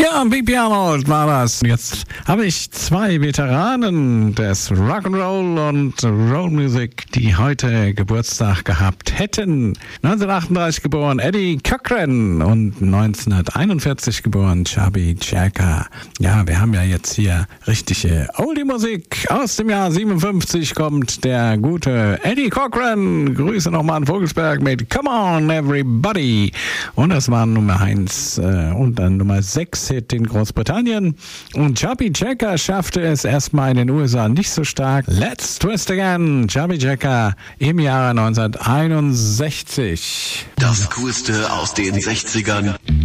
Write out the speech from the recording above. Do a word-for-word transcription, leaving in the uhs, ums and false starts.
Ja, B B Arnold war das. Jetzt habe ich zwei Veteranen des Rock'n'Roll und Roll-Music, die heute Geburtstag gehabt hätten. neunzehnhundertachtunddreißig geboren Eddie Cochran und neunzehnhunderteinundvierzig geboren Chubby Checker. Ja, wir haben ja jetzt hier richtige Oldie-Musik. Aus dem Jahr siebenundfünfzig kommt der gute Eddie Cochran. Grüße nochmal an Vogelsberg mit Come On Everybody. Und das war Nummer eins äh, und dann Nummer sechs Hit in Großbritannien. Und Chubby Checker schaffte es erstmal in den U S A nicht so stark. Let's Twist Again, Chubby Checker im Jahre neunzehnhunderteinundsechzig. Das Coolste aus den sechzigern.